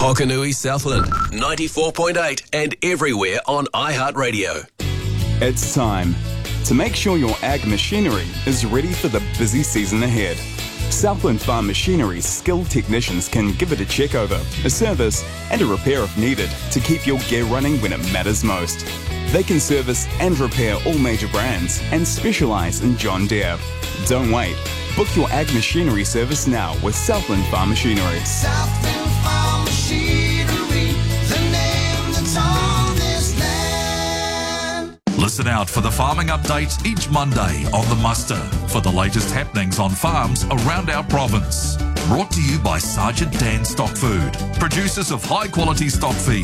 Hokanui Southland, 94.8 and everywhere on iHeartRadio. It's time to make sure your ag machinery is ready for the busy season ahead. Southland Farm Machinery's skilled technicians can give it a check over, a service and a repair if needed to keep your gear running when it matters most. They can service and repair all major brands and specialise in John Deere. Don't wait. Book your ag machinery service now with Southland Farm Machinery. Southland Farm Machinery, the name that's on this land. Listen out for the farming updates each Monday on The Muster for the latest happenings on farms around our province. Brought to you by Sergeant Dan Stock Food, producers of high-quality stock feed.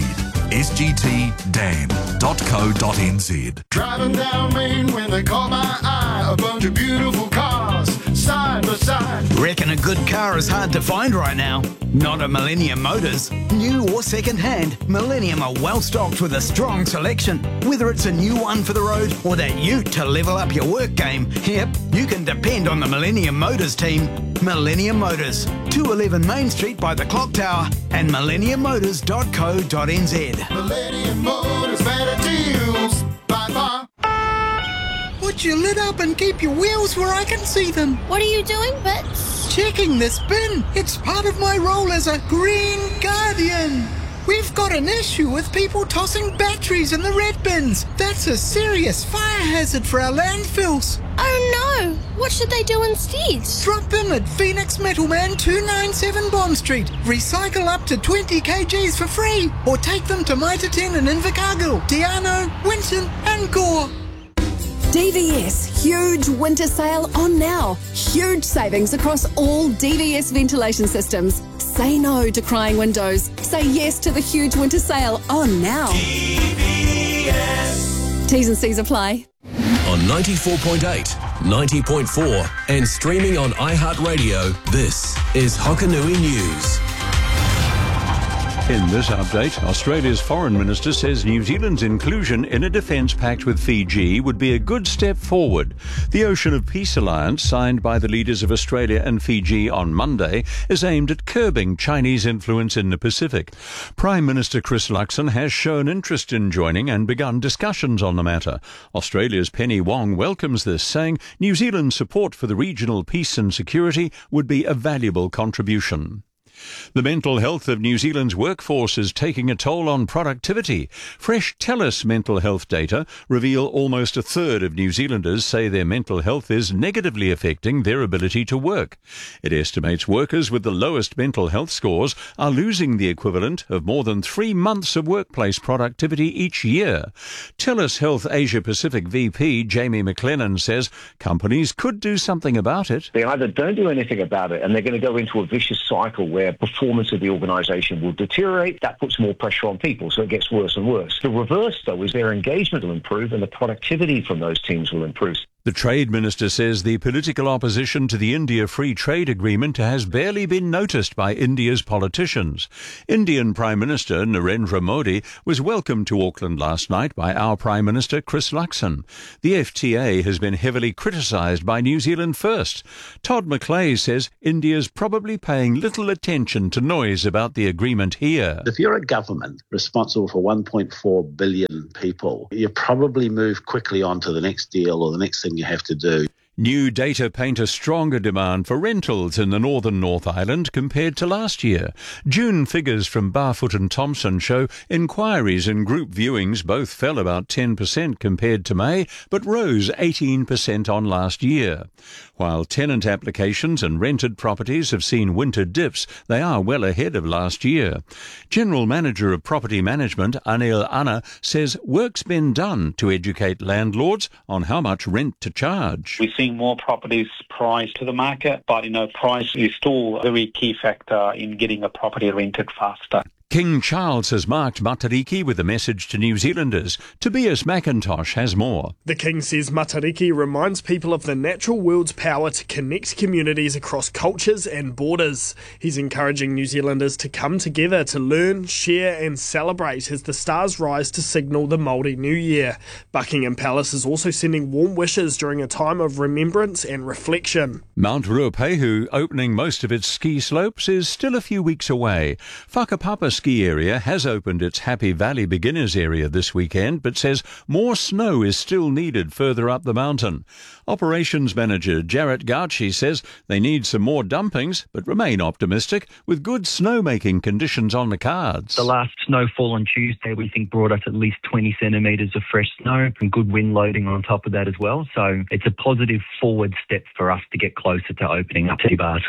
sgtdan.co.nz. Driving down Main when they caught my eye, a bunch of beautiful cars, side by side. Reckon a good car is hard to find right now? Not at Millennium Motors. New or second-hand, Millennium are well-stocked with a strong selection. Whether it's a new one for the road or that ute to level up your work game, yep, you can depend on the Millennium Motors team. Millennium Motors, 211 Main Street by the Clock Tower and millenniummotors.co.nz. Millennium Motors, better deals by far. Put your lid up and keep your wheels where I can see them. What are you doing, Bits? Checking this bin. It's part of my role as a Green Guardian. We've got an issue with people tossing batteries in the red bins. That's a serious fire hazard for our landfills. Oh no! What should they do instead? Drop them at Phoenix Metalman 297 Bond Street. Recycle up to 20 kgs for free. Or take them to Mitre 10 in Invercargill, Diano, Winton and Gore. DVS, huge winter sale on now. Huge savings across all DVS ventilation systems. Say no to crying windows. Say yes to the huge winter sale on now. DVS. T's and C's apply. On 94.8, 90.4 and streaming on iHeartRadio, this is Hokanui News. In this update, Australia's Foreign Minister says New Zealand's inclusion in a defence pact with Fiji would be a good step forward. The Ocean of Peace Alliance, signed by the leaders of Australia and Fiji on Monday, is aimed at curbing Chinese influence in the Pacific. Prime Minister Chris Luxon has shown interest in joining and begun discussions on the matter. Australia's Penny Wong welcomes this, saying New Zealand's support for the regional peace and security would be a valuable contribution. The mental health of New Zealand's workforce is taking a toll on productivity. Fresh TELUS mental health data reveal almost a third of New Zealanders say their mental health is negatively affecting their ability to work. It estimates workers with the lowest mental health scores are losing the equivalent of more than 3 months of workplace productivity each year. TELUS Health Asia Pacific VP Jamie McLennan says companies could do something about it. They either don't do anything about it and they're going to go into a vicious cycle where performance of the organisation will deteriorate. That puts more pressure on people, so it gets worse and worse. The reverse, though, is their engagement will improve and the productivity from those teams will improve. The Trade Minister says the political opposition to the India Free Trade Agreement has barely been noticed by India's politicians. Indian Prime Minister Narendra Modi was welcomed to Auckland last night by our Prime Minister Chris Luxon. The FTA has been heavily criticised by New Zealand First. Todd McClay says India's probably paying little attention to noise about the agreement here. If you're a government responsible for 1.4 billion people, you probably move quickly on to the next deal or the next thing you have to do. New data paint a stronger demand for rentals in the northern North Island compared to last year. June figures from Barfoot and Thompson show inquiries and group viewings both fell about 10% compared to May, but rose 18% on last year. While tenant applications and rented properties have seen winter dips, they are well ahead of last year. General Manager of Property Management, Anil Anna, says work's been done to educate landlords on how much rent to charge. We're seeing more properties priced to the market, but price is still a very key factor in getting a property rented faster. King Charles has marked Matariki with a message to New Zealanders. Tobias McIntosh has more. The King says Matariki reminds people of the natural world's power to connect communities across cultures and borders. He's encouraging New Zealanders to come together to learn, share and celebrate as the stars rise to signal the Māori New Year. Buckingham Palace is also sending warm wishes during a time of remembrance and reflection. Mount Ruapehu, opening most of its ski slopes, is still a few weeks away. Whakapapa ski area has opened its Happy Valley Beginners area this weekend, but says more snow is still needed further up the mountain. Operations Manager Jarrett Gauchi says they need some more dumpings, but remain optimistic with good snowmaking conditions on the cards. The last snowfall on Tuesday, we think, brought us at least 20 centimetres of fresh snow and good wind loading on top of that as well. So it's a positive forward step for us to get closer to opening up T-bars.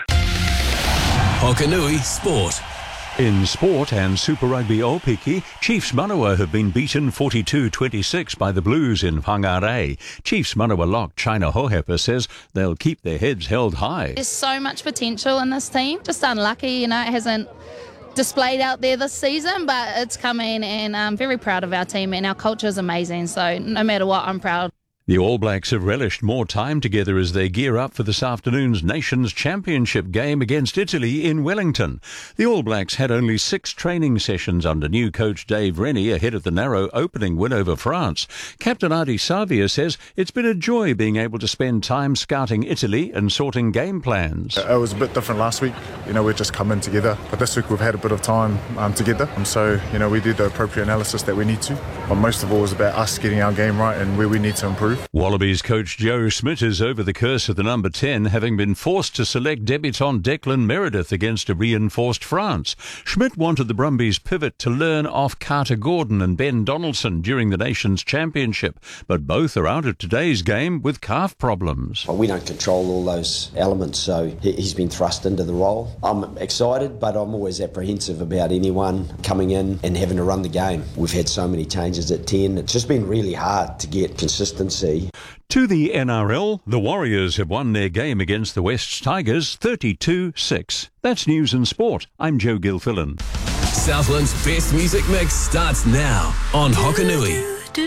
Hokanui Sport. In sport and Super Rugby Aupiki, Chiefs Manawa have been beaten 42-26 by the Blues in Whangarei. Chiefs Manawa lock China Hohepa says they'll keep their heads held high. There's so much potential in this team. Just unlucky, it hasn't displayed out there this season, but it's coming, and I'm very proud of our team, and our culture is amazing, so no matter what, I'm proud. The All Blacks have relished more time together as they gear up for this afternoon's Nations Championship game against Italy in Wellington. The All Blacks had only 6 training sessions under new coach Dave Rennie ahead of the narrow opening win over France. Captain Adi Savia says it's been a joy being able to spend time scouting Italy and sorting game plans. It was a bit different last week. We'd just come in together, but this week we've had a bit of time together. So, we did the appropriate analysis that we need to. But most of all, it was about us getting our game right and where we need to improve. Wallabies coach Joe Schmidt is over the curse of the number 10, having been forced to select debutant Declan Meredith against a reinforced France. Schmidt wanted the Brumbies pivot to learn off Carter Gordon and Ben Donaldson during the Nations Championship, but both are out of today's game with calf problems. Well, we don't control all those elements, so he's been thrust into the role. I'm excited, but I'm always apprehensive about anyone coming in and having to run the game. We've had so many changes at 10. It's just been really hard to get consistency. To the NRL, the Warriors have won their game against the Wests Tigers 32-6. That's News and Sport. I'm Joe Gilfillan. Southland's best music mix starts now on Hokanui.